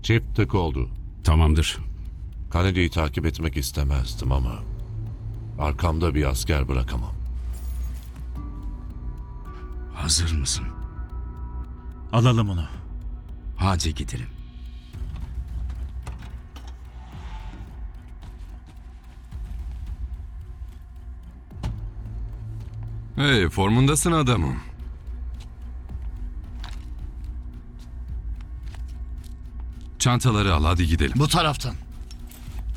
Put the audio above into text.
Çift tık oldu. Tamamdır. Kennedy'yi takip etmek istemezdim ama arkamda bir asker bırakamam. Hazır mısın? Alalım onu. Hadi gidelim. Hey, formundasın adamım. Çantaları al, hadi gidelim. Bu taraftan.